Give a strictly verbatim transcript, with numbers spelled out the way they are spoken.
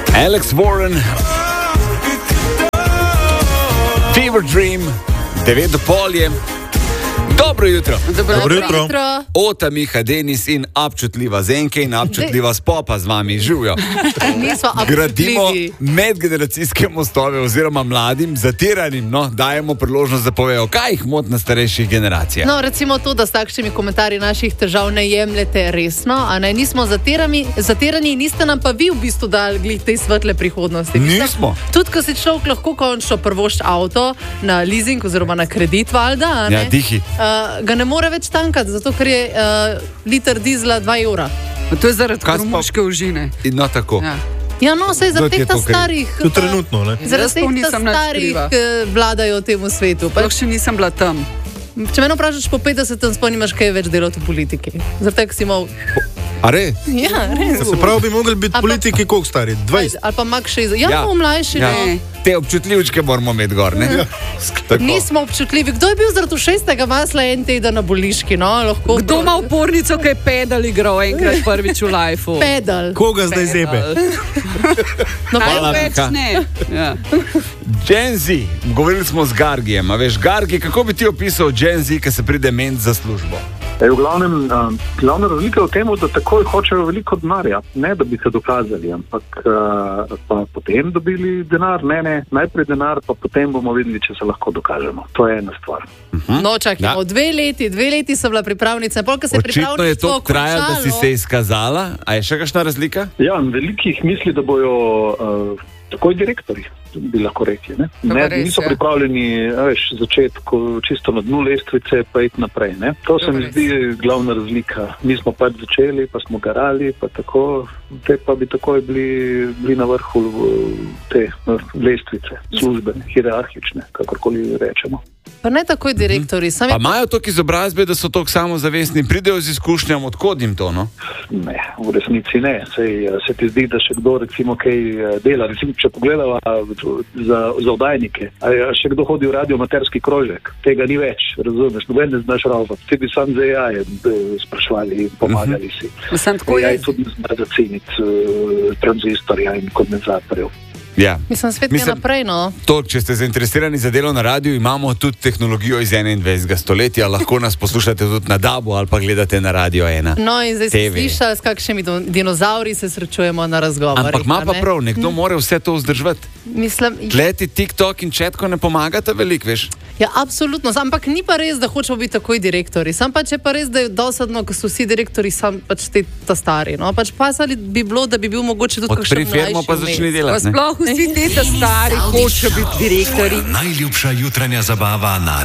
Alex Warren, Fever Dream, devet do pol je. Dobro jutro. Dobro, Dobro jutro. jutro. Ota, Miha, Denis in občutljiva Zenke in občutljiva Spopa z vami živijo. Nismo Gradimo občutljivi. medgeneracijske mostove oziroma mladim, zatiranim, no, dajemo priložnost, da povejo, kaj jih moti na starejših generacijah. No, recimo to, da s takšnimi komentarji naših težav ne jemljete resno, a ne, nismo zatirani, zatirani, niste nam pa vi v bistvu dali glih tej svetle prihodnosti. Mislim, Nismo. Tudi, ko si človek lahko končno prvošč avto na leasing oziroma na kredit, valjda, a ne? Ja, dihi. Uh, ga ne more več tankati, zato ker je uh, liter dizla dva evra. To je zaradi Kaj kromoške užine. In no tako. Ja. Ja, no, sej Kdo ti zaradi je teh to kriv? starih, Tu trenutno, ne? zaradi Jaz to teh nisem nič starih kriva. eh, vladajo temu svetu. Pa, Sploh še nisem bila tam. če me vprašaš po petdesetem, sploh nimaš kaj več delati v politiki. Zaradi tega si imel. A re? Ja, res. Se pravi, bi mogli biti A pa- politiki koliko stari? dvajset. Ali pa mak šest. Ja, Ja. ja. mlajši. Ja. No. Te občutljivčke moramo imeti gor, ne? Ja. Tako. Nismo občutljivi. Kdo je bil zaradi šestega masla en teden na boliški? No? Lahko Kdo ima upornico, ki je pedal igral enkrat prvič v lifeu? pedal? Koga zdaj zebe? No, Hvala, Največ Mika. ne. Ja. Gen Z, govorili smo z Gargijem, a veš, Gargi, kako bi ti opisal Gen Z, ki se pride ment za službo? E, v glavnem, uh, glavna razlika je v tem, da takoj hočejo veliko denarja, ne da bi se dokazali, ampak uh, pa potem dobili denar, ne, ne, najprej denar, pa potem bomo videli, če se lahko dokažemo. To je ena stvar. no čakajmo, Ja. dve leti, dve leti so bila pripravnica, polk se je Očitno je to pripravništvo trajalo, da si končalo. se izkazala. A je še kakšna razlika? Ja, velikih misli, da bojo uh, takoj direktori, bi lahko rekli. Ne? Ne, res, niso ja. pripravljeni a veš, začeti ko- čisto na dnu lestvice, pa iti naprej. Ne? To se Dobro, mi res. zdi glavna razlika. Mi smo pač začeli, pa smo garali, pa tako, te pa bi takoj bili, bili na vrhu uh, te uh, lestvice, službene, hierarhične, kakorkoli rečemo. Pa ne takoj direktori, sam Pa je imajo toliko izobrazbe, da so tako samozavestni, pridejo z izkušnjam, odkod jim to, no? Ne, v resnici ne. Sej, eh, se ti zdi, da še kdo recimo kaj eh, dela. Recimo, če pogledava za, za oddajnike, a je še kdo hodi v radiomaterski krožek, tega ni več, razumeš, noben ne znaš ravati. Ti bi sam za A I sprašvali in pomagali si. Mislim, tako A I je. tudi ne zna zaceniti uh, tranzistorja in kondenzatorjev. Ja. Mislim, svet Mislim- je naprej, no. To, če ste zainteresirani za delo na radiju, imamo tudi tehnologijo iz enaindvajsetega stoletja, lahko nas poslušate tudi na Dabu ali pa gledate na Radio ena. No in zdaj T si V. slišali, s kakšnimi do- dinozauri se srečujemo na razgovorih. Ampak ima a pa ne? prav, nekdo mora vse to vzdrževati. Mislim, Tleti TikTok in četko ne pomagata veliko, veš? ja, absolutno, ampak ni pa res, da hočemo biti takoj direktori. Sam pač je pa res, da je dosadno, ko so vsi direktori, sam pač te ta stari. No? Pač pasali bi bilo, da bi bil mogoče tudi Odpri kakšen firmo mlajši pa začni vmes. Pa delati. ne? sploh vsi te ta stari hočejo biti direktori. Najljubša jutranja zabava na